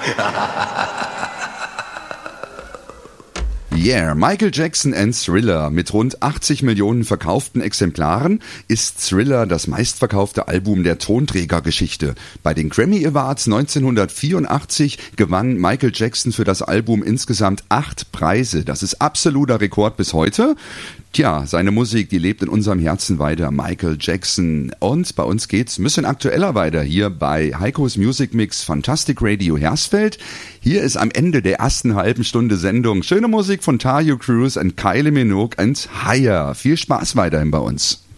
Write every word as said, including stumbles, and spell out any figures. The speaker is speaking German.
Yeah, Michael Jackson and Thriller. Mit rund achtzig Millionen verkauften Exemplaren ist Thriller das meistverkaufte Album der Tonträgergeschichte. Bei den Grammy Awards neunzehnhundertvierundachtzig gewann Michael Jackson für das Album insgesamt acht Preise. Das ist absoluter Rekord bis heute. Tja, seine Musik, die lebt in unserem Herzen weiter. Michael Jackson. Und bei uns geht's ein bisschen aktueller weiter hier bei Heikos Music Mix Fantastic Radio Hersfeld. Hier ist am Ende der ersten halben Stunde Sendung schöne Musik von Tayo Cruz und Kylie Minogue and Higher. Viel Spaß weiterhin bei uns.